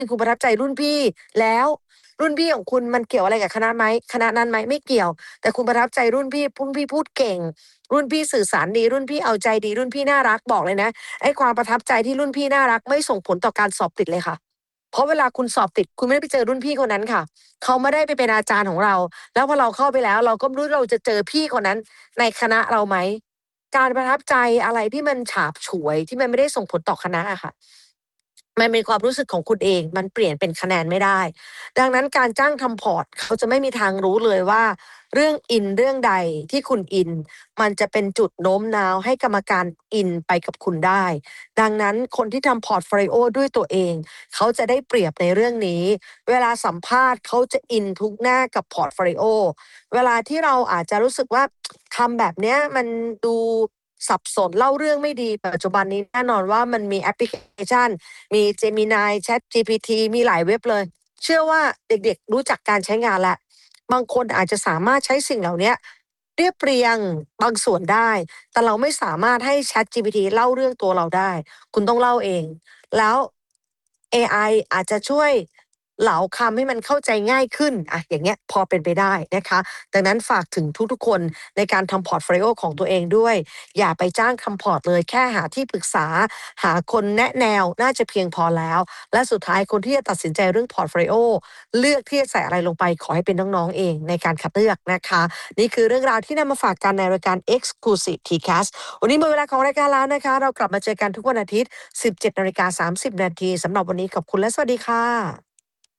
คุณประทับใจรุ่นพี่แล้วรุ่นพี่ของคุณมันเกี่ยวอะไรกับคณะไหมคณะนั้นไหมไม่เกี่ยวแต่คุณประทับใจรุ่นพี่พูดเก่งรุ่นพี่สื่อสารดีรุ่นพี่เอาใจดีรุ่นพี่น่ารักบอกเลยนะไอ้ความประทับใจที่รุ่นพี่น่ารักไม่ส่งผลต่อการสอบติดเลยค่ะเพราะเวลาคุณสอบติดคุณไม่ได้ไปเจอรุ่นพี่คนนั้นค่ะเขาไม่ได้ไปเป็นอาจารย์ของเราแล้วพอเราเข้าไปแล้วเราก็ไม่รู้เราจะเจอพี่คนนั้นในคณะเราไหมการประทับใจอะไรที่มันฉาบฉวยที่มันไม่ได้ส่งผลต่อคณะอะค่ะ มันเป็นความรู้สึกของคุณเองมันเปลี่ยนเป็นคะแนนไม่ได้ดังนั้นการจ้างทำพอร์ตเขาจะไม่มีทางรู้เลยว่าเรื่องอินเรื่องใดที่คุณอินมันจะเป็นจุดโน้มน้าวให้กรรมการอินไปกับคุณได้ดังนั้นคนที่ทำพอร์ตโฟลิโอด้วยตัวเองเขาจะได้เปรียบในเรื่องนี้เวลาสัมภาษณ์เขาจะอินทุกหน้ากับพอร์ตโฟลิโอเวลาที่เราอาจจะรู้สึกว่าทำแบบเนี้ยมันดูสับสนเล่าเรื่องไม่ดีปัจจุบันนี้แน่นอนว่ามันมีแอปพลิเคชัน มี Gemini ChatGPT มีหลายเว็บเลย เชื่อว่าเด็กๆรู้จักการใช้งานแล้วบางคนอาจจะสามารถใช้สิ่งเหล่านี้เรียบเรียงบางส่วนได้ แต่เราไม่สามารถให้ ChatGPT เล่าเรื่องตัวเราได้ คุณต้องเล่าเอง แล้วเอไออาจจะช่วยเหลาคำให้มันเข้าใจง่ายขึ้นอะอย่างเงี้ยพอเป็นไปได้นะคะดังนั้นฝากถึงทุกๆคนในการทำพอร์ตโฟลิโอของตัวเองด้วยอย่าไปจ้างทำพอร์ตเลยแค่หาที่ปรึกษาหาคนแนะแนวน่าจะเพียงพอแล้วและสุดท้ายคนที่จะตัดสินใจเรื่องพอร์ตโฟลิโอเลือกที่จะใส่อะไรลงไปขอให้เป็นน้องๆเองในการคัดเลือกนะคะนี่คือเรื่องราวที่นำมาฝากกันในรายการ Exclusive TCAS วันนี้หมดเวลาของรายการแล้วนะคะเรากลับมาเจอกันทุกวันอาทิตย์ 17:30 นาทีสำหรับวันนี้ขอบคุณและสวัสดีค่ะ